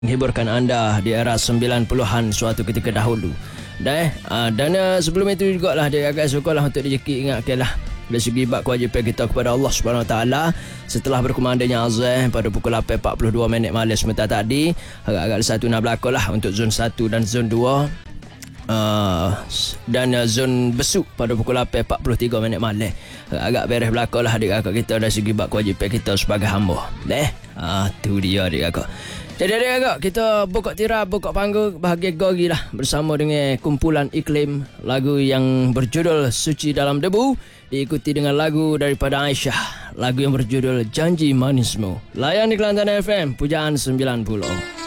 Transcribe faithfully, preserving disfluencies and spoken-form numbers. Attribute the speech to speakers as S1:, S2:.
S1: menghiburkan anda di era sembilan puluhan suatu ketika dahulu. Dan, uh, dan uh, sebelum itu juga lah dia agak suka lah untuk dijeki ingatkan lah dari segi bab kewajipan kita kepada Allah Subhanahu Wa Taala setelah berkumandanya azan pada pukul lapan empat puluh dua minit malam sebentar tadi, agak-agak satu nak berlaku lah untuk zon satu dan zon dua. Uh, dan uh, zon besuk pada pukul lapan empat puluh tiga minit malam. Agak beres berlaku lah adik-adik kita dari segi bab kewajipan kita sebagai hamba. Deh, ah tu dia adik-adik. Jadi adik-adik, kita buka tirai, buka panggung bahagia gogi lah bersama dengan kumpulan Iklim, lagu yang berjudul Suci Dalam Debu, diikuti dengan lagu daripada Aisyah, lagu yang berjudul Janji Manismu. Layan di Kelantan F M Pujaan sembilan puluh.